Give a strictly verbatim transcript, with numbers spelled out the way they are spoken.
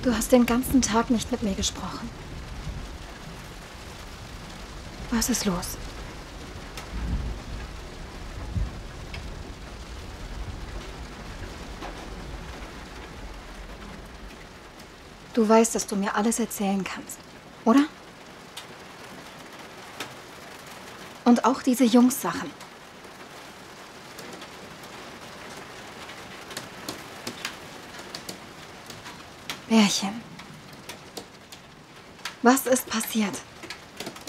Du hast den ganzen Tag nicht mit mir gesprochen. Was ist los? Du weißt, dass du mir alles erzählen kannst, oder? Und auch diese Jungs-Sachen. Bärchen. Was ist passiert?